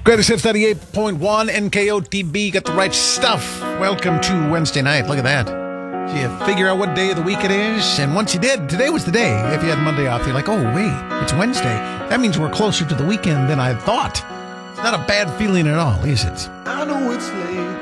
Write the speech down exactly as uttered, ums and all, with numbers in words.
Greatest Hits ninety-eight point one, N K O T B, got the right stuff. Welcome to Wednesday night. Look at that. So you figure out what day of the week it is, and once you did, today was the day. If you had Monday off, you're like, oh, wait, it's Wednesday. That means we're closer to the weekend than I thought. It's not a bad feeling at all, is it? I know it's late.